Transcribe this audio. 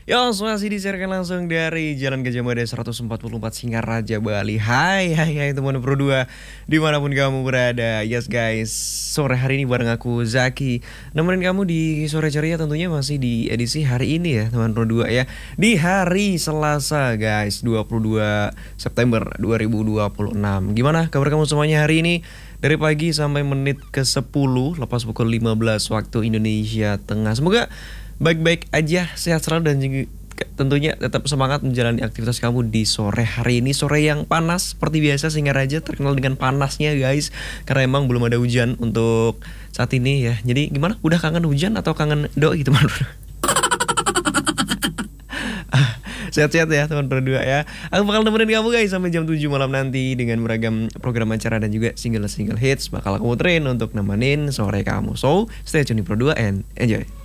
Yo, masih disiarkan langsung dari Jalan Gajah Mada 144 Singaraja, Bali. Hai teman Pro 2 dimanapun kamu berada. Yes guys, sore hari ini bareng aku Zaki nemenin kamu di sore ceria, tentunya masih di edisi hari ini ya teman Pro 2 ya. Di hari Selasa guys, 22 September 2026. Gimana kabar kamu semuanya hari ini? Dari pagi sampai menit ke-10 lepas pukul 15 waktu Indonesia Tengah. Semoga baik-baik aja, sehat selalu dan juga tentunya tetap semangat menjalani aktivitas kamu di sore hari ini. Sore yang panas seperti biasa, Singaraja terkenal dengan panasnya guys. Karena emang belum ada hujan untuk saat ini ya. Jadi gimana? Udah kangen hujan atau kangen doi teman? Sehat-sehat ya teman berdua ya. Aku bakal nemenin kamu guys sampai jam 7 malam nanti dengan beragam program acara dan juga single-single hits bakal aku muterin untuk nemenin sore kamu. So, stay tune di Pro 2 and enjoy.